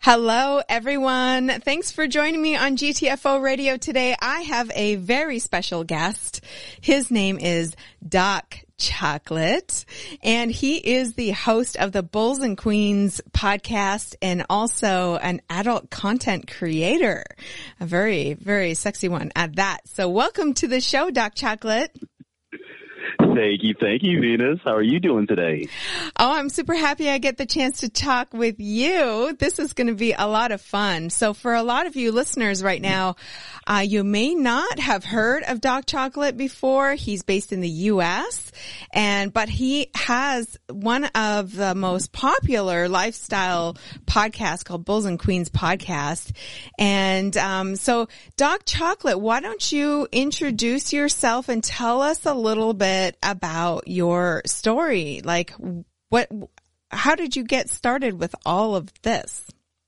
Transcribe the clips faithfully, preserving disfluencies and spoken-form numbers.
Hello, everyone. Thanks for joining me on G T F O Radio today. I have a very special guest. His name is Doc Chocolate, and he is the host of the Bulls and Queens podcast and also an adult content creator. A very, very sexy one at that. So welcome to the show, Doc Chocolate. Thank you. Thank you, Venus. How are you doing today? Oh, I'm super happy I get the chance to talk with you. This is going to be a lot of fun. So for a lot of you listeners right now, uh, you may not have heard of Doc Chocolate before. He's based in the U S and, but he has one of the most popular lifestyle podcasts called Bulls and Queens Podcast. And, um, so Doc Chocolate, why don't you introduce yourself and tell us a little bit about your story? Like what, how did you get started with all of this?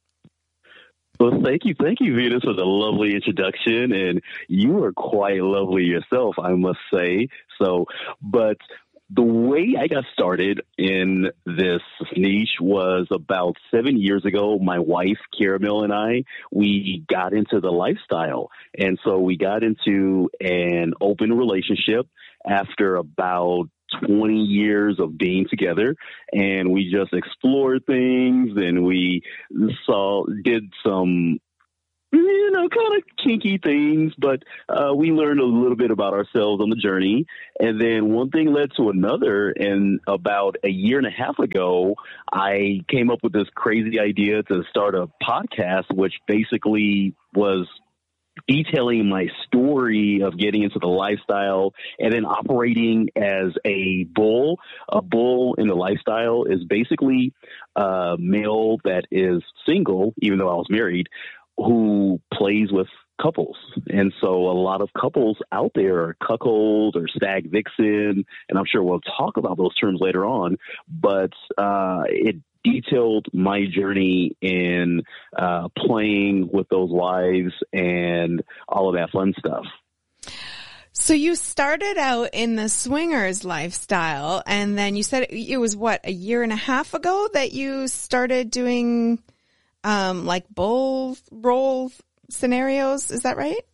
Well, thank you. Thank you, Venus, for the lovely introduction. And you are quite lovely yourself, I must say. So, but the way I got started in this niche was about seven years ago. My wife, Caramel, and I, we got into the lifestyle. And so we got into an open relationship after about twenty years of being together, and we just explored things, and we saw, did some, you know, kind of kinky things, but uh, we learned a little bit about ourselves on the journey. And then one thing led to another. And about a year and a half ago, I came up with this crazy idea to start a podcast, which basically was detailing my story of getting into the lifestyle and then operating as a bull. A bull in the lifestyle is basically a male that is single, even though I was married, who plays with couples. And so a lot of couples out there are cuckold or stag vixen, and I'm sure we'll talk about those terms later on, but uh, it detailed my journey in uh, playing with those wives and all of that fun stuff. So you started out in the swingers lifestyle, and then you said it was, what, a year and a half ago that you started doing um, like bull role scenarios. Is that right?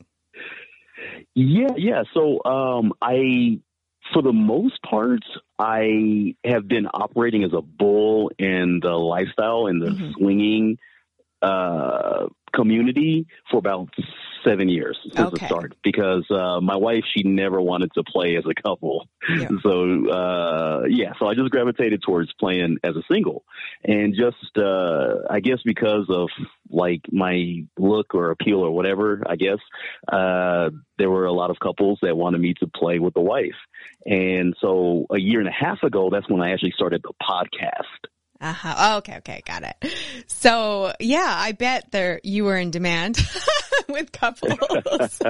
Yeah, yeah. So um, I, for the most part, I have been operating as a bull in the lifestyle, in the mm-hmm. swinging uh, community for about seven years since okay. the start, because uh, my wife, she never wanted to play as a couple. Yeah. So, uh, yeah, so I just gravitated towards playing as a single. And just, uh, I guess because of like my look or appeal or whatever, I guess, uh, there were a lot of couples that wanted me to play with the wife. And so a year and a half ago, that's when I actually started the podcast. Uh-huh. Oh, okay, okay, got it. So, yeah, I bet there you were in demand with couples.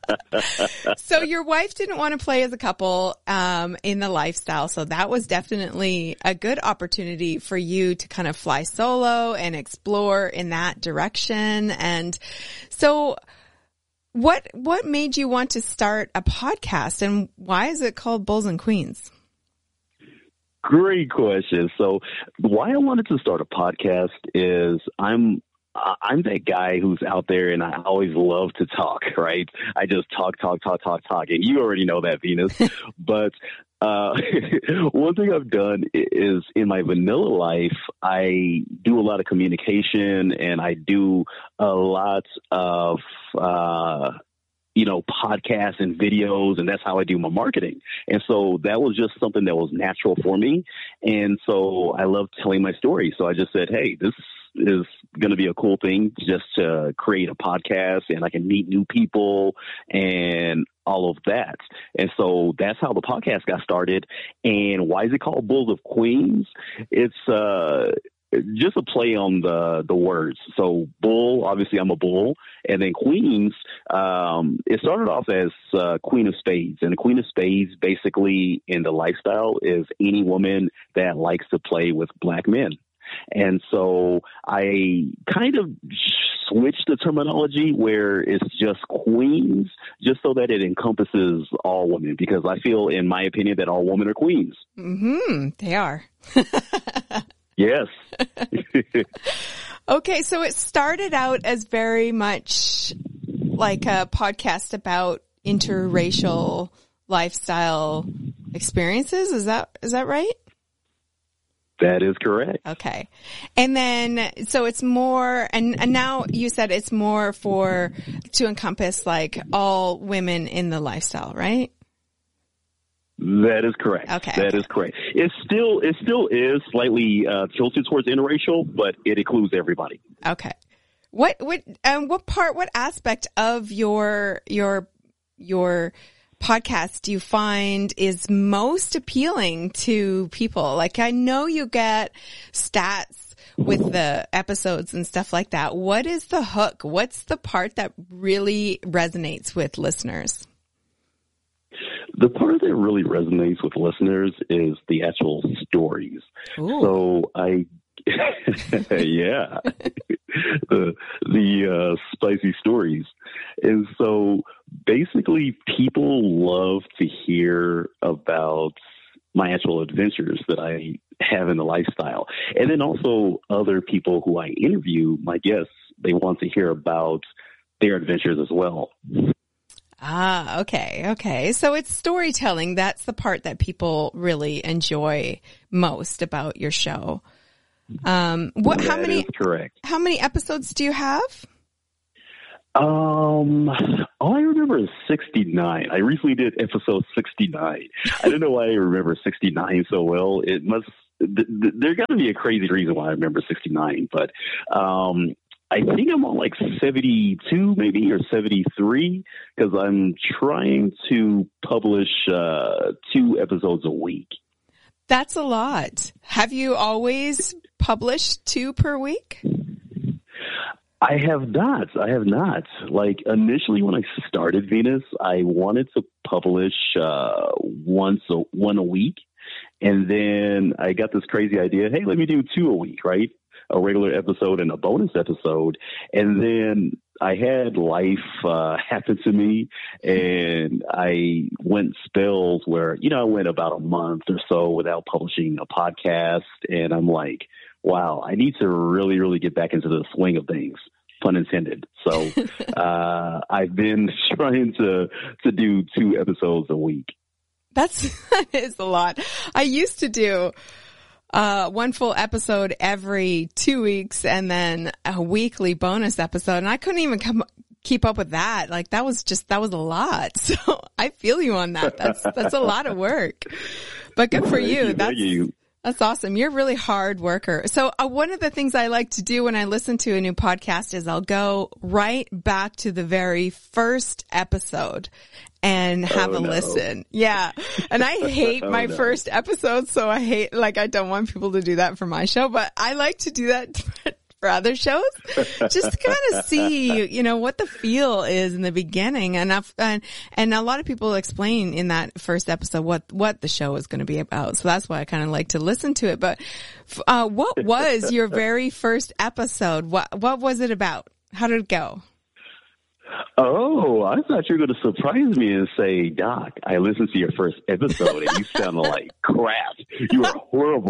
So your wife didn't want to play as a couple um, in the lifestyle, so that was definitely a good opportunity for you to kind of fly solo and explore in that direction. And so what what made you want to start a podcast, and why is it called Bulls and Queens? Great question. So why I wanted to start a podcast is I'm I'm that guy who's out there, and I always love to talk, right? I just talk, talk, talk, talk, talk. And you already know that, Venus. But uh, one thing I've done is in my vanilla life, I do a lot of communication, and I do a lot of uh you know, podcasts and videos, and that's how I do my marketing. And so that was just something that was natural for me. And so I love telling my story. So I just said, hey, this is going to be a cool thing just to create a podcast, and I can meet new people and all of that. And so that's how the podcast got started. And why is it called Bulls of Queens? It's, uh, just a play on the, the words. So bull, obviously I'm a bull. And then Queens, um, it started off as uh, Queen of Spades. And the Queen of Spades basically in the lifestyle is any woman that likes to play with black men. And so I kind of switched the terminology where it's just queens, just so that it encompasses all women, because I feel, in my opinion, that all women are queens. Mm-hmm. They are. Yes. Okay, so it started out as very much like a podcast about interracial lifestyle experiences. Is that is that right? That is correct. Okay. And then, so it's more, and, and now you said it's more for, to encompass like all women in the lifestyle, right? That is correct. Okay. That okay. is correct. It still, it still is slightly uh, tilted towards interracial, but it includes everybody. Okay. What, what, um, what part, what aspect of your, your, your, podcast do you find is most appealing to people? Like, I know you get stats with the episodes and stuff like that. What is the hook? What's the part that really resonates with listeners? The part that really resonates with listeners is the actual stories. Ooh. So I, yeah, the, the, uh, spicy stories. And so basically people love to hear about my actual adventures that I have in the lifestyle. And then also other people who I interview, my guests, they want to hear about their adventures as well. Ah, okay. Okay. So it's storytelling. That's the part that people really enjoy most about your show. Um, what, that how many, is correct. How many episodes do you have? Um, all I remember is sixty-nine. I recently did episode sixty-nine. I don't know why I remember sixty-nine so well. It must, th- th- there's got to be a crazy reason why I remember sixty-nine, but, um, I think I'm on like seventy-two maybe or seventy-three because I'm trying to publish, uh, two episodes a week. That's a lot. Have you always published two per week? I have not. I have not. Like initially when I started Venus, I wanted to publish uh, once a, one a week. And then I got this crazy idea, hey, let me do two a week, right? A regular episode and a bonus episode. And then I had life uh, happen to me, and I went spells where, you know, I went about a month or so without publishing a podcast. And I'm like, wow, I need to really, really get back into the swing of things, pun intended. So uh, I've been trying to to do two episodes a week. That's, that is a lot. I used to do uh one full episode every two weeks and then a weekly bonus episode, and I couldn't even come keep up with that. Like that was just, that was a lot. So I feel you on that. That's, that's a lot of work, but good for you. That's, that's awesome. You're a really hard worker. So uh, one of the things I like to do when I listen to a new podcast is I'll go right back to the very first episode and have oh, a no. listen. Yeah. And I hate oh, my no. first episode. So I hate, like, I don't want people to do that for my show, but I like to do that for other shows, just to kind of see, you know, what the feel is in the beginning. And I've, and, and a lot of people explain in that first episode what, what the show is going to be about. So that's why I kind of like to listen to it. But, uh, what was your very first episode? What, what was it about? How did it go? Oh, I thought you were going to surprise me and say, Doc, I listened to your first episode and you sounded like crap. You were horrible.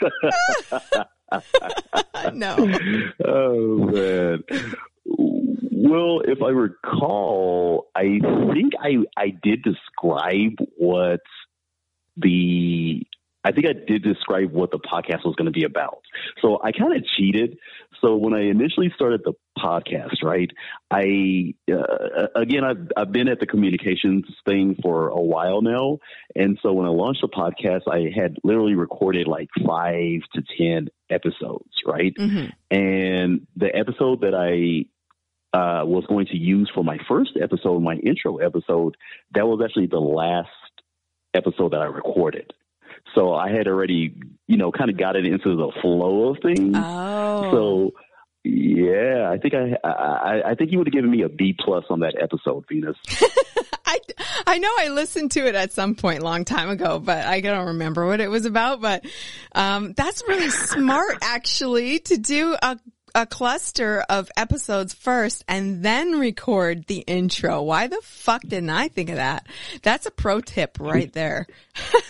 No. Oh, man. Well, if I recall, I think I, I did describe what the, I think I did describe what the podcast was going to be about. So I kind of cheated. So when I initially started the podcast, right, I, uh, again, I've, I've been at the communications thing for a while now. And so when I launched the podcast, I had literally recorded like five to ten episodes, right? Mm-hmm. And the episode that I uh, was going to use for my first episode, my intro episode, that was actually the last episode that I recorded. So I had already, you know, kind of got it into the flow of things. Oh. So, yeah, I think I, I, I think you would have given me a B plus on that episode, Venus. I, I know I listened to it at some point a long time ago, but I don't remember what it was about. But um, that's really smart, actually, to do a a cluster of episodes first and then record the intro. Why the fuck didn't I think of that? That's a pro tip right there.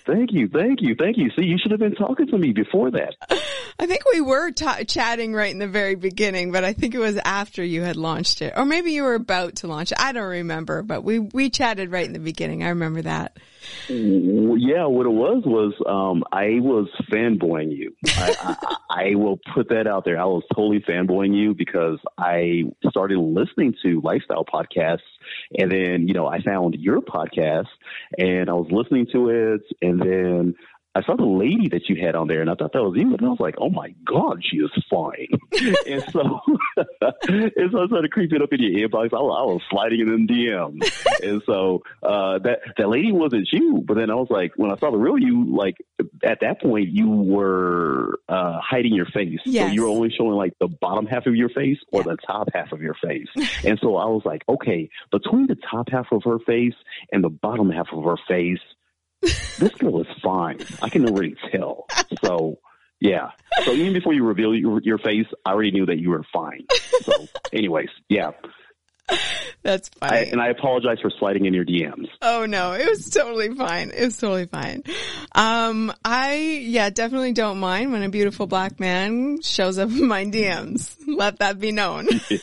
Thank you, thank you, thank you. See, you should have been talking to me before that. I think we were ta- chatting right in the very beginning, but I think it was after you had launched it. Or maybe you were about to launch it. I don't remember, but we, we chatted right in the beginning. I remember that. Yeah, what it was was um, I was fanboying you. I, I, I will put that out there. I was totally fanboying you because I started listening to lifestyle podcasts, and then, you know, I found your podcast, and I was listening to it, and then I saw the lady that you had on there, and I thought that was you, and I was like, oh, my God, she is fine. and so and so I started creeping up in your inbox. I was, I was sliding in them D Ms. and so uh, that, that lady wasn't you, but then I was like, when I saw the real you, like, at that point, you were uh, hiding your face. Yes. So you were only showing, like, the bottom half of your face or yeah. the top half of your face. and so I was like, okay, between the top half of her face and the bottom half of her face, this girl is fine. I can already tell. So, yeah. So even before you reveal your, your face, I already knew that you were fine. So, anyways, yeah. That's funny. I, and I apologize for sliding in your D Ms. Oh, no. It was totally fine. It was totally fine. Um, I, yeah, definitely don't mind when a beautiful black man shows up in my D Ms. Let that be known. She's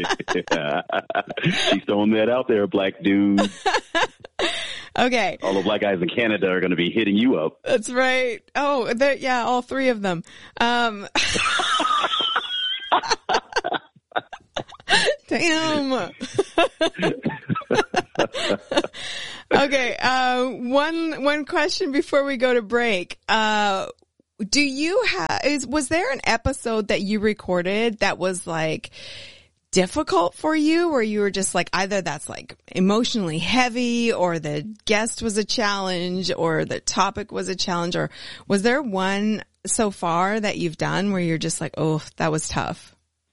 throwing that out there, black dude. Okay. All the black guys in Canada are going to be hitting you up. That's right. Oh, yeah, all three of them. Um, damn. Okay. Uh, one, one question before we go to break. Uh, do you have, is, was there an episode that you recorded that was like difficult for you, or you were just like, either that's like emotionally heavy, or the guest was a challenge, or the topic was a challenge, or was there one so far that you've done where you're just like, oh, that was tough?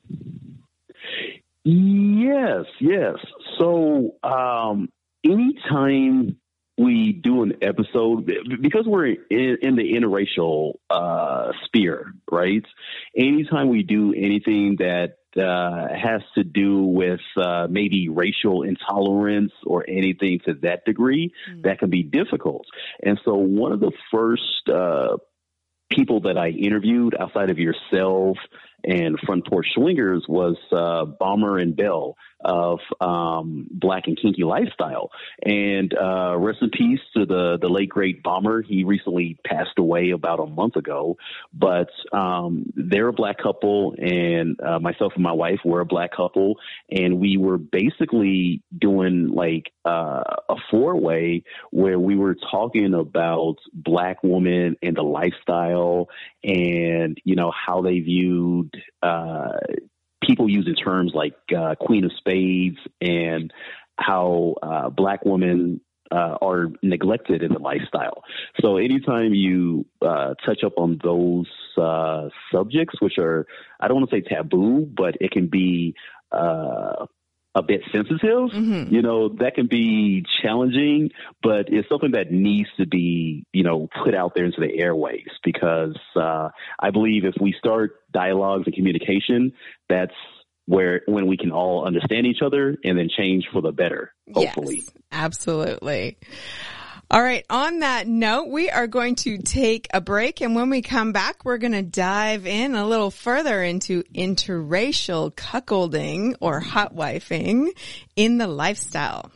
Yes, yes. So, um, anytime we do an episode, because we're in, in the interracial, uh, sphere, right? Anytime we do anything that Uh, has to do with uh, maybe racial intolerance or anything to that degree, mm. that can be difficult. And so one of the first uh, people that I interviewed outside of yourself and Front Porch Swingers was uh, Bomber and Bell of um, Black and Kinky Lifestyle. And uh, rest in peace to the, the late, great Bomber. He recently passed away about a month ago. But um, they're a black couple, and uh, myself and my wife were a black couple. And we were basically doing like uh, a four-way where we were talking about black women and the lifestyle, and, you know, how they viewed uh, people using terms like uh, Queen of Spades, and how uh, black women uh, are neglected in the lifestyle. So anytime you uh, touch up on those uh, subjects, which are, I don't want to say taboo, but it can be uh, a bit sensitive, mm-hmm. you know, that can be challenging, but it's something that needs to be, you know, put out there into the airways, because uh, I believe if we start dialogues and communication, that's where, when we can all understand each other and then change for the better, hopefully. Yes, absolutely. All right. On that note, we are going to take a break. And when we come back, we're going to dive in a little further into interracial cuckolding or hot wifing in the lifestyle.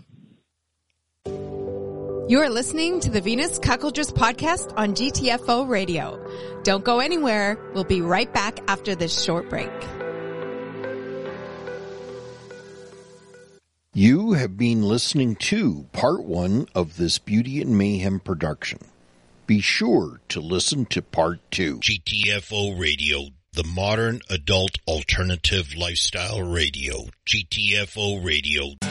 You are listening to the Venus Cuckoldress podcast on G T F O Radio. Don't go anywhere. We'll be right back after this short break. You have been listening to part one of this Beauty and Mayhem production. Be sure to listen to part two. G T F O Radio, the modern adult alternative lifestyle radio. G T F O Radio.